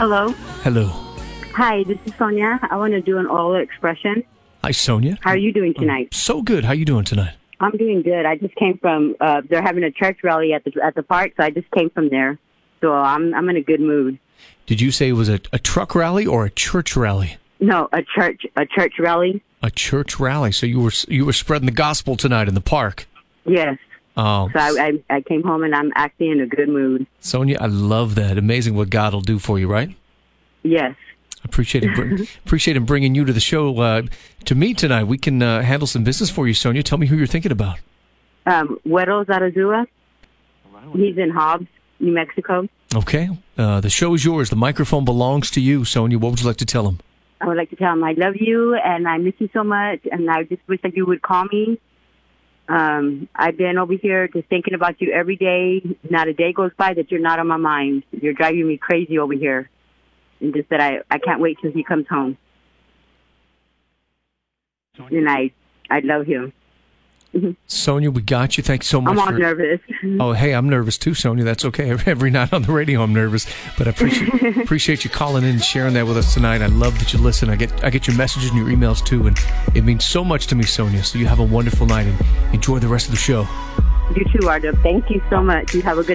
Hello. Hello. Hi, this is Sonia. I want to do an oral expression. Hi, Sonia. How are you doing tonight? So good. How you doing tonight? I'm doing good. I just came from, they're having a church rally at the park, so I just came from there. So I'm in a good mood. Did you say it was a truck rally or a church rally? No, a church rally. A church rally. So you were spreading the gospel tonight in the park. Yes. Oh. So I came home and I'm actually in a good mood. Sonia, I love that. Amazing what God will do for you, right? Yes. Appreciate him bringing you to the show to me tonight. We can handle some business for you, Sonia. Tell me who you're thinking about. Güero Zarazua. He's in Hobbs, New Mexico. Okay. The show is yours. The microphone belongs to you, Sonia. What would you like to tell him? I would like to tell him I love you and I miss you so much, and I just wish that you would call me. I've been over here just thinking about you every day. Not a day goes by that you're not on my mind. You're driving me crazy over here. And just that I can't wait till he comes home. And I love him. Sonia, we got you. Thank you so much. I'm all nervous. Oh, hey, I'm nervous too, Sonia. That's okay. Every night on the radio, I'm nervous. But I appreciate you calling in and sharing that with us tonight. I love that you listen. I get your messages and your emails too, and it means so much to me, Sonia. So you have a wonderful night and enjoy the rest of the show. You too, Arda. Thank you so much. You have a good